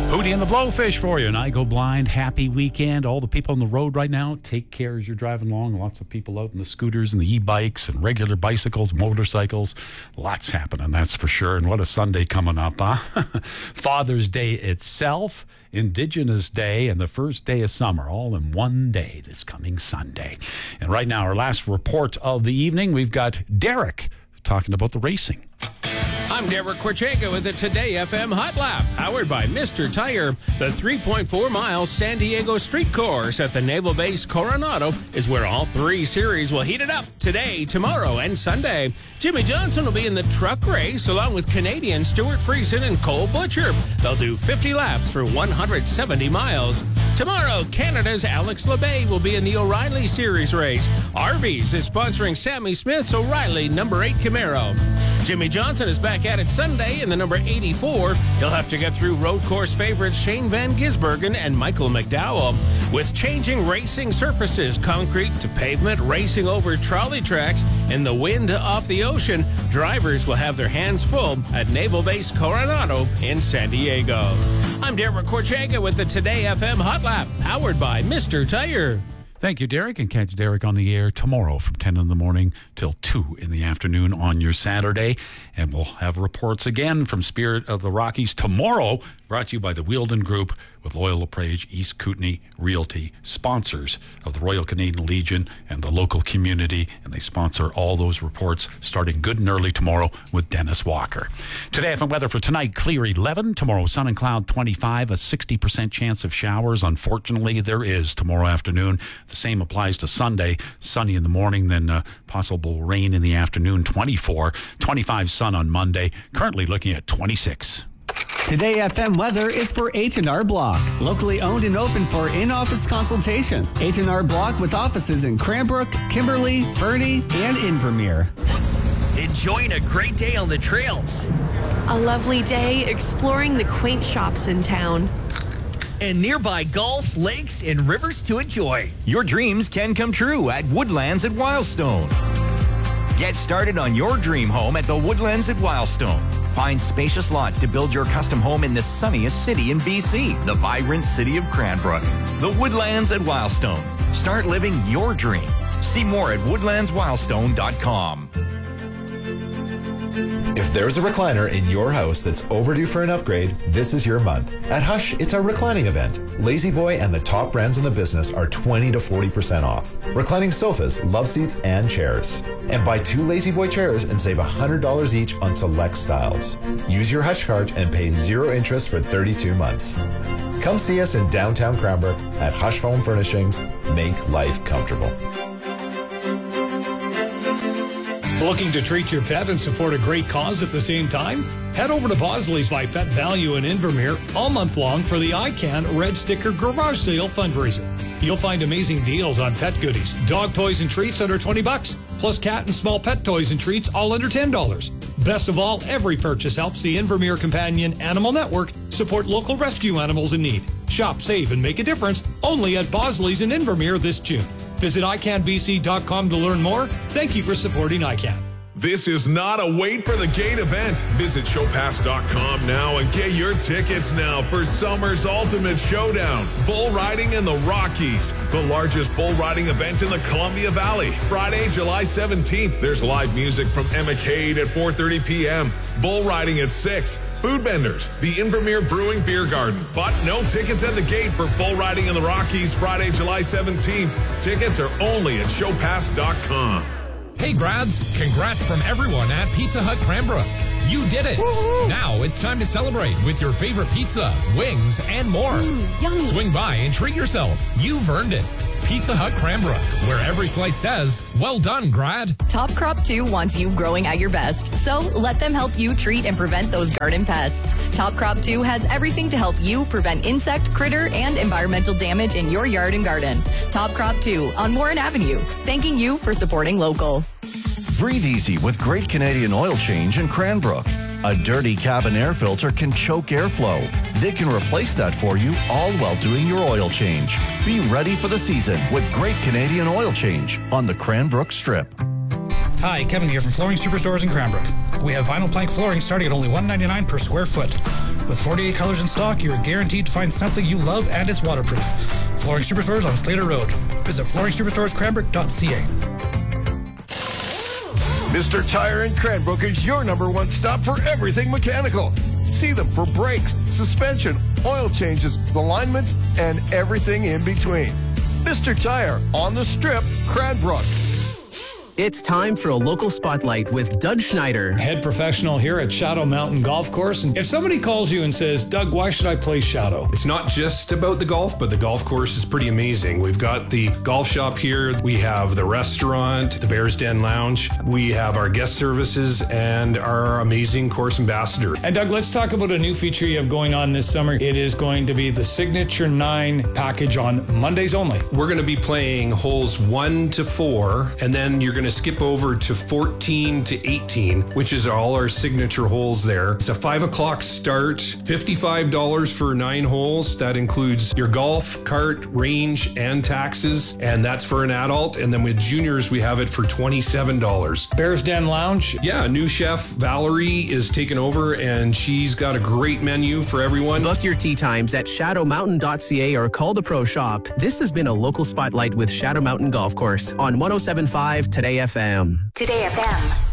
Hootie and the Blowfish for you, and I Go Blind. Happy weekend. All the people on the road right now, take care as you're driving along. Lots of people out in the scooters and the e-bikes and regular bicycles, motorcycles. Lots happening, that's for sure. And what a Sunday coming up, huh? Father's Day itself, Indigenous Day, and the first day of summer, all in one day this coming Sunday. And right now, our last report of the evening, we've got Derek talking about the racing. I'm Derek Corchega with the Today FM Hot Lap, powered by Mr. Tire. The 3.4-mile San Diego Street Course at the Naval Base Coronado is where all three series will heat it up today, tomorrow, and Sunday. Jimmy Johnson will be in the truck race along with Canadian Stuart Friesen and Cole Butcher. They'll do 50 laps for 170 miles. Tomorrow, Canada's Alex Labay will be in the O'Reilly Series race. Arby's is sponsoring Sammy Smith's O'Reilly number 8 Camaro. Jimmy Johnson is back at it Sunday in the number 84. He'll have to get through road course favorites Shane Van Gisbergen and Michael McDowell. With changing racing surfaces, concrete to pavement, racing over trolley tracks, and the wind off the ocean, drivers will have their hands full at Naval Base Coronado in San Diego. I'm Derek Corchega with the Today FM Hot Lap, powered by Mr. Tire. Thank you, Derek, and catch Derek on the air tomorrow from 10 in the morning till 2 in the afternoon on your Saturday. And we'll have reports again from Spirit of the Rockies tomorrow, brought to you by the Wheeldon Group with Loyal LePage, East Kootenay Realty, sponsors of the Royal Canadian Legion and the local community, and they sponsor all those reports starting good and early tomorrow with Dennis Walker. Today, FM weather for tonight, clear 11. Tomorrow, sun and cloud 25, a 60% chance of showers. Unfortunately, there is tomorrow afternoon. The same applies to Sunday, sunny in the morning, then possible rain in the afternoon, 24. 25 sun on Monday, currently looking at 26. Today FM weather is for H&R Block, locally owned and open for in-office consultation. H&R Block with offices in Cranbrook, Kimberly, Fernie, and Invermere. Enjoying a great day on the trails. A lovely day exploring the quaint shops in town. And nearby golf, lakes, and rivers to enjoy. Your dreams can come true at Woodlands at Wildstone. Get started on your dream home at the Woodlands at Wildstone. Find spacious lots to build your custom home in the sunniest city in BC, the vibrant city of Cranbrook. The Woodlands at Wildstone. Start living your dream. See more at woodlandswildstone.com. If there's a recliner in your house that's overdue for an upgrade, this is your month. At Hush, it's our reclining event. La-Z-Boy and the top brands in the business are 20 to 40% off. Reclining sofas, love seats, and chairs. And buy 2 La-Z-Boy chairs and save $100 each on select styles. Use your Hush card and pay 0 interest for 32 months. Come see us in downtown Cranbrook at Hush Home Furnishings. Make life comfortable. Looking to treat your pet and support a great cause at the same time? Head over to Bosley's by Pet Value in Invermere all month long for the ICANN Red Sticker Garage Sale fundraiser. You'll find amazing deals on pet goodies, dog toys and treats under $20, plus cat and small pet toys and treats all under $10. Best of all, every purchase helps the Invermere Companion Animal Network support local rescue animals in need. Shop, save, and make a difference only at Bosley's in Invermere this June. Visit ICANNBC.com to learn more. Thank you for supporting ICANN. This is not a wait for the gate event. Visit showpass.com now and get your tickets now for summer's ultimate showdown. Bull riding in the Rockies, the largest bull riding event in the Columbia Valley. Friday, July 17th. There's live music from Emma Cade at 4:30 p.m. Bull riding at 6. Food vendors, the Invermere Brewing Beer Garden. But no tickets at the gate for bull riding in the Rockies Friday, July 17th. Tickets are only at showpass.com. Hey, Grads, congrats from everyone at Pizza Hut Cranbrook. You did it. Woo-hoo. Now it's time to celebrate with your favorite pizza, wings, and more. Yummy. Swing by and treat yourself. You've earned it. Pizza Hut Cranbrook, where every slice says, well done, Grad. Top Crop 2 wants you growing at your best, so let them help you treat and prevent those garden pests. Top Crop 2 has everything to help you prevent insect, critter, and environmental damage in your yard and garden. Top Crop 2 on Warren Avenue, thanking you for supporting local. Breathe easy with Great Canadian Oil Change in Cranbrook. A dirty cabin air filter can choke airflow. They can replace that for you, all while doing your oil change. Be ready for the season with Great Canadian Oil Change on the Cranbrook Strip. Hi, Kevin here from Flooring Superstores in Cranbrook. We have vinyl plank flooring starting at only $1.99 per square foot. With 48 colors in stock, you are guaranteed to find something you love and it's waterproof. Flooring Superstores on Slater Road. Visit FlooringSuperstoresCranbrook.ca. Mr. Tire in Cranbrook is your number one stop for everything mechanical. See them for brakes, suspension, oil changes, alignments, and everything in between. Mr. Tire on the Strip, Cranbrook. It's time for a local spotlight with Doug Schneider, head professional here at Shadow Mountain Golf Course. And if somebody calls you and says, Doug, why should I play Shadow? It's not just about the golf, but the golf course is pretty amazing. We've got the golf shop here. We have the restaurant, the Bears Den Lounge. We have our guest services and our amazing course ambassador. And Doug, let's talk about a new feature you have going on this summer. It is going to be the Signature 9 package on Mondays only. We're going to be playing holes 1 to 4, and then you're going to skip over to 14 to 18, which is all our signature holes there. It's a 5 o'clock start, $55 for 9 holes. That includes your golf, cart, range, and taxes, and that's for an adult. And then with juniors, we have it for $27. Bears Den Lounge? Yeah, new chef Valerie is taking over, and she's got a great menu for everyone. Book your tee times at shadowmountain.ca or call the Pro Shop. This has been a local spotlight with Shadow Mountain Golf Course on 107.5 Today FM. Today FM.